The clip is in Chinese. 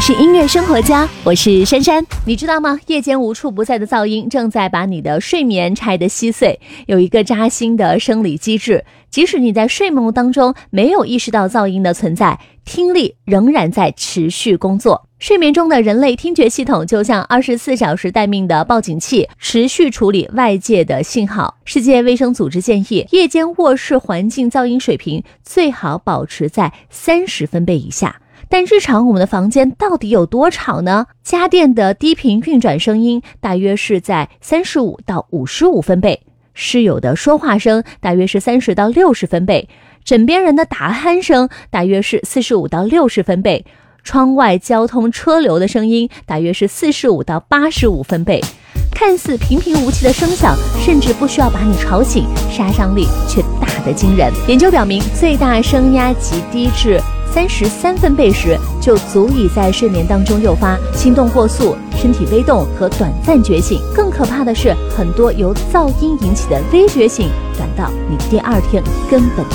是音乐生活家，我是珊珊。你知道吗？夜间无处不在的噪音正在把你的睡眠拆得稀碎。有一个扎心的生理机制，即使你在睡梦当中没有意识到噪音的存在，听力仍然在持续工作。睡眠中的人类听觉系统就像24小时待命的报警器，持续处理外界的信号。世界卫生组织建议，夜间卧室环境噪音水平最好保持在30分贝以下。但日常我们的房间到底有多吵呢？家电的低频运转声音大约是在35到55分贝，室友的说话声大约是30到60分贝，枕边人的打鼾声大约是45到60分贝，窗外交通车流的声音大约是45到85分贝。看似平平无奇的声响，甚至不需要把你吵醒，杀伤力却大得惊人。研究表明，最大声压极低至33分贝时，就足以在睡眠当中诱发心动过速、身体微动和短暂觉醒。更可怕的是，很多由噪音引起的微觉醒，短到你第二天根本